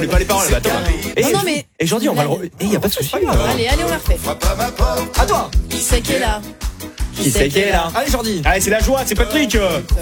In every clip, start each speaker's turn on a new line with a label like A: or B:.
A: connais pas les paroles. Bah, attends.
B: Non, mais.
A: Et Jordi, on va le. Y a pas de souci.
B: Allez, on la refait.
C: À toi.
B: Qui c'est qui est là?
A: Qui c'est qui est là?
C: Allez, Jordi.
A: Allez, c'est la joie, c'est Patrick.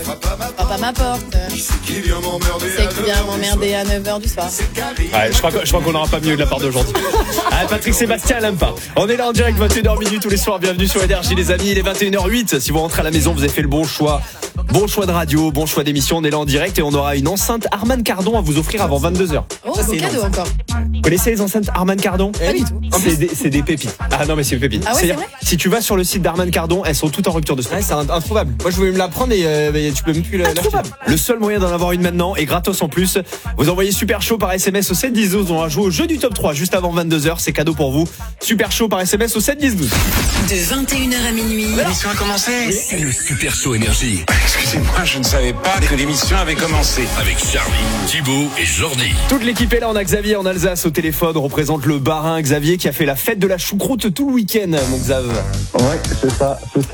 B: Papa m'apporte. C'est qui vient m'emmerder à 9h du soir.
A: Ouais, je crois qu'on n'aura pas mieux de la part d'aujourd'hui. Ah, Patrick Sébastien, elle aime pas. On est là en direct 21h tous les soirs. Bienvenue sur Énergie, les amis. Il est 21h08. Si vous rentrez à la maison, vous avez fait le bon choix. Bon choix de radio, bon choix d'émission. On est là en direct et on aura une enceinte Harman Kardon à vous offrir avant 22h.
B: Oh, beau cadeau encore.
A: Vous connaissez les enceintes Harman Kardon?
B: Pas du tout.
A: C'est des pépites. Ah non, mais c'est des pépites.
B: Ah ouais,
A: C'est-à-dire,
B: c'est vrai
A: si tu vas sur le site d'Harman Kardon, elles sont toutes en rupture de stock.
C: Ouais, c'est introuvable. Moi, je voulais me la prendre et tu peux même plus l'acheter.
A: Le seul moyen d'en avoir une maintenant et gratos en plus. Vous envoyez Super Chaud par SMS au 7 10 12. On va jouer au jeu du top 3 juste avant 22h. C'est cadeau pour vous. Super Chaud par SMS au 7 10 12.
D: De 21h à minuit.
E: L'émission a commencé.
D: C'est le Super Show Énergie.
E: Excusez-moi, je ne savais pas que l'émission avait commencé.
D: Avec Charlie, Thibaut et Jordi.
A: Toute l'équipe est là. On a Xavier en Alsace au téléphone. On représente le Barin. Xavier qui a fait la fête de la choucroute tout le week-end, mon Xav.
F: Ouais, c'est ça.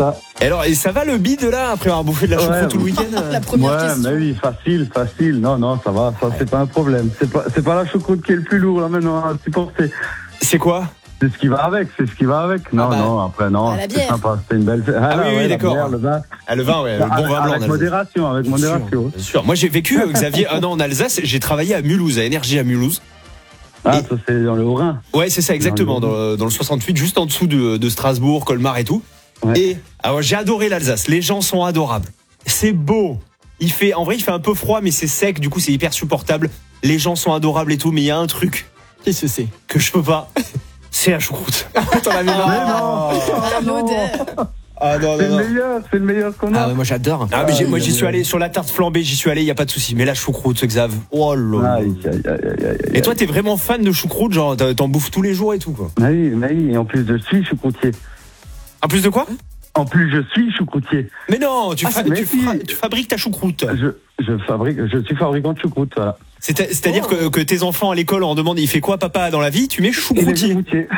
A: Et ça va le bide là après avoir bouffé de la choucroute tout le week-end?
B: La première question.
F: Mais oui, facile. Non, ça va, ça c'est pas un problème. C'est pas la choucroute qui est le plus lourd là maintenant à supporter.
A: C'est quoi?
F: C'est ce qui va avec. Non, après non,
B: Ah, la
F: c'est
B: bière.
F: sympa, c'était une belle fête.
A: Oui, d'accord.
F: La bière, le vin.
A: Ah, le vin, ouais, le bon vin blanc.
F: Avec modération.
A: Bien sûr. Moi j'ai vécu, Xavier, un an en Alsace. J'ai travaillé à Mulhouse, à Énergie à Mulhouse.
F: Ah, ça c'est dans le Haut-Rhin.
A: Ouais, c'est ça, exactement, dans le 68, juste en dessous de Strasbourg, Colmar et tout.
F: Ouais.
A: Et alors, j'ai adoré l'Alsace. Les gens sont adorables. C'est beau. En vrai, il fait un peu froid, mais c'est sec. Du coup, c'est hyper supportable. Les gens sont adorables et tout. Mais il y a un truc
C: Qu'est-ce que c'est?
A: que je peux pas. C'est la choucroute.
C: T'en avais marre.
B: Ah, l'odeur.
A: Ah non,
F: C'est le meilleur qu'on a.
C: Ah ouais, moi j'adore.
A: Ah, mais moi, j'y suis allé sur la tarte flambée. J'y suis allé. Il y a pas de souci. Mais la choucroute, Xav. Oh là là.
F: Aïe.
A: Et toi, t'es vraiment fan de choucroute, genre t'en bouffes tous les jours et tout, quoi.
F: Oui, et en plus je suis choucroutier.
A: En plus de quoi?
F: En plus je suis choucroutier.
A: Mais non, tu
F: si.
A: fabriques ta choucroute.
F: Je suis fabricant de choucroute, voilà.
A: C'est-à-dire que tes enfants à l'école on demande il fait quoi papa dans la vie, tu mets choucroutier.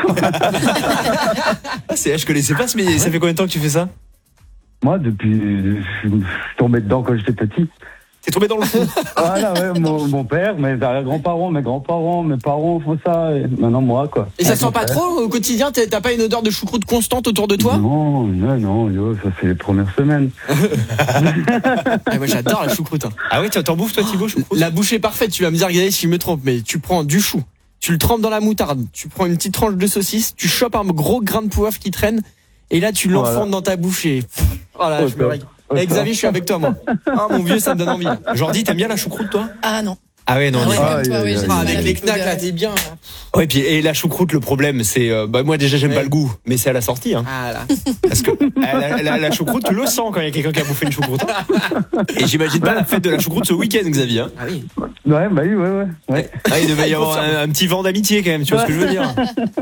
A: Je connaissais pas mais ça fait combien de temps que tu fais ça?
F: Moi depuis je suis tombé dedans quand j'étais petit.
A: T'es tombé dans le fond.
F: Voilà, ouais, mon père, mes grands-parents, mes parents font ça, et maintenant moi, quoi.
C: Et ça sent pas trop au quotidien? T'as pas une odeur de choucroute constante autour de toi?
F: Non, ça fait les premières semaines.
C: Moi j'adore la choucroute.
A: Ah oui, t'en bouffes toi Thibaut, choucroute?
C: La bouchée parfaite, tu vas me dire, regardez si je me trompe, mais tu prends du chou, tu le trempes dans la moutarde, tu prends une petite tranche de saucisse, tu chopes un gros grain de poivre qui traîne, et là tu l'enfondes dans ta bouche et... Voilà, je me régale. Et Xavier, je suis avec toi, moi. Ah, mon vieux, ça me donne envie.
A: Jordi, t'aimes bien la choucroute, toi?
B: Ah non.
A: Ah ouais, non.
B: Ah ouais, comme toi, oui, j'ai du mal
C: avec les
B: avec
C: knacks,
B: l'odeur.
C: là, t'es bien.
A: Ouais, et la choucroute, le problème, c'est, moi déjà j'aime
C: Ouais.
A: pas le goût, mais c'est à la sortie, hein.
C: Ah là.
A: Parce que la choucroute, tu le sens quand il y a quelqu'un qui a bouffé une choucroute. Et j'imagine pas la fête de la choucroute ce week-end, Xavier. Hein.
C: Ah oui.
F: Ouais, bah oui, ouais.
A: Ah, il devait y avoir un petit vent d'amitié quand même, tu vois ce que je veux dire?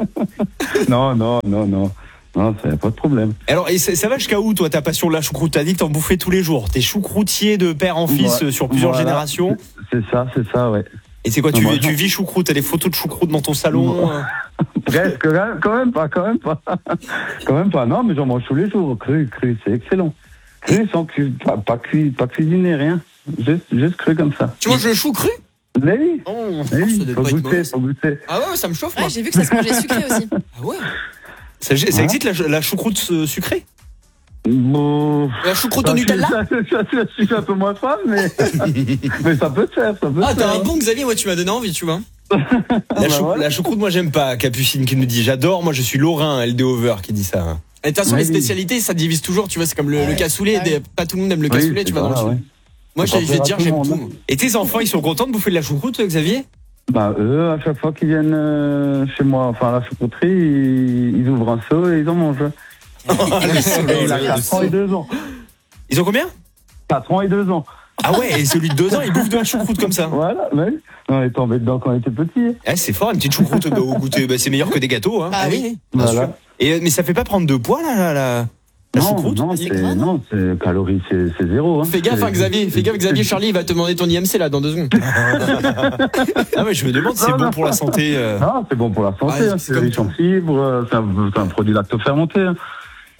F: Non, ça y a pas de problème.
A: Alors, et ça va jusqu'à où, toi, ta passion de la choucroute? T'as dit que t'en bouffais tous les jours. T'es choucroutier de père en fils sur plusieurs générations.
F: C'est ça, ouais.
A: Et c'est quoi, tu vis choucroute? T'as des photos de choucroute dans ton salon?
F: Presque, quand même pas. Quand même pas, non, mais j'en mange tous les jours. Cru, c'est excellent. Cru, sans pas cuisiner, rien. Juste cru comme ça.
C: Tu manges le chou cru?
F: Mais oui,
C: Ça doit
F: faut
C: pas être mauvais.
F: goûter.
C: Ah ouais, ça me chauffe, moi.
B: Ouais, j'ai vu que ça se mangeait sucré aussi.
C: Ah ouais.
A: Ça existe la choucroute sucrée?
F: Bon,
C: La choucroute au Nutella?
F: je suis un peu moins fan, mais ça peut se faire,
C: Ah, t'as un bon Xavier, moi tu m'as donné envie, tu vois.
A: La choucroute, moi j'aime pas. Capucine qui nous dit j'adore, moi je suis Lorrain, LD Over qui dit ça.
C: Et de toute façon, les spécialités, ça divise toujours, tu vois, c'est comme le cassoulet. Pas tout le monde aime le cassoulet, tu vois, dans le sud. Moi, je vais te dire, j'aime tout.
A: Et tes enfants, ils sont contents de bouffer de la choucroute, Xavier?
F: Bah, eux, à chaque fois qu'ils viennent chez moi, enfin, à la choucrouterie, ils ouvrent un seau et ils en mangent. Il a 4 ans et 2 ans.
A: Ils ont combien?
F: 4 ans et 2 ans.
A: Ah ouais, et celui de 2 ans, il bouffe de la choucroute comme ça.
F: Voilà, oui. On est tombé dedans quand on était petit.
A: C'est fort, une petite choucroute au goûter. C'est meilleur que des gâteaux. Hein.
B: Ah oui.
F: Voilà.
A: Mais ça fait pas prendre de poids, là, la choucroute?
F: Non, c'est calories, c'est zéro. Hein.
C: Fais gaffe, Xavier. Charlie, il va te demander ton IMC là dans 2 secondes.
A: Ah ouais, je me demande si c'est bon pour la santé.
F: Non, c'est bon pour la santé.
C: Ouais,
F: c'est riche en fibres. C'est un produit lacto-fermenté.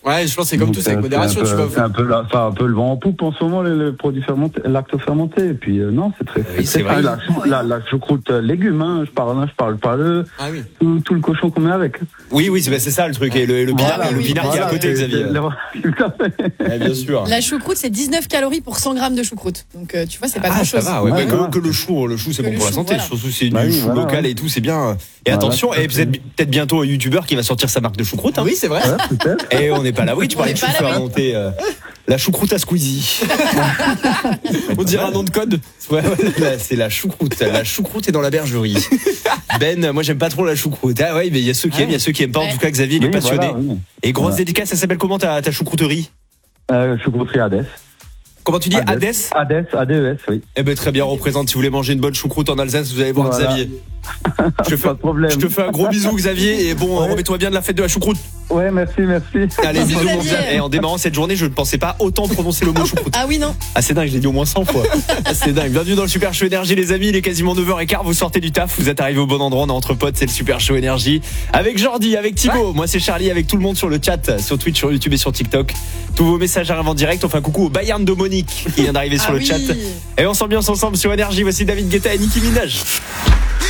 C: Ouais, je pense que c'est comme tout, c'est avec modération.
F: C'est un peu le vent en poupe en ce moment, les produits fermentés, lacto-fermentés. Et puis, non, c'est très,
A: c'est vrai.
F: La choucroute légumes, hein, je parle pas tout le cochon qu'on met avec.
A: Oui, c'est ça le truc. Et le pinard qui est à côté, Xavier. Bien sûr.
B: La choucroute, c'est 19 calories pour 100 grammes de choucroute. Donc, tu vois, c'est pas grand-chose.
A: Ça va, que le chou, c'est bon pour la santé.
B: Voilà.
A: Surtout, c'est du chou local et tout, c'est bien. Et attention, et peut-être bientôt un youtubeur qui va sortir sa marque de choucroute. Hein.
C: Oui, c'est vrai.
A: Et on n'est pas là. Oui, tu parlais de chou fermenté. La choucroute à Squeezie.
C: On dirait un nom de code.
A: Ouais, c'est la choucroute. La choucroute est dans la bergerie. Ben, moi j'aime pas trop la choucroute. Ah ouais, mais il y a ceux qui aiment, il y a ceux qui aiment pas. En tout cas, Xavier, il est passionné. Et grosse dédicace, ça s'appelle comment ta choucrouterie?
F: Choucrouterie Hades.
A: Comment tu dis? Hades?
F: Hades, ADES, oui.
A: Eh ben très bien, représente. Si vous voulez manger une bonne choucroute en Alsace, vous allez voir Xavier. Je te fais un gros bisou, Xavier. Et bon, remets-toi bien de la fête de la choucroute.
F: Ouais, merci.
A: Allez, bisous, mon Xavier. Et en démarrant cette journée, je ne pensais pas autant prononcer le mot choucroute.
B: Ah oui, non.
A: Ah, c'est dingue, je l'ai dit au moins 100 fois. C'est dingue. Bienvenue dans le Super Show Énergie, les amis. Il est quasiment 9h15. Vous sortez du taf. Vous êtes arrivés au bon endroit. On est entre potes. C'est le Super Show Énergie. Avec Jordi, avec Thibaut. Moi, c'est Charlie, avec tout le monde sur le chat, sur Twitch, sur YouTube et sur TikTok. Tous vos messages arrivent en direct. On fait un coucou au Bayern de Monique qui vient d'arriver sur le chat. Et on s'ambiance ensemble sur Énergie. Voici David Guetta et Nicki Minaj.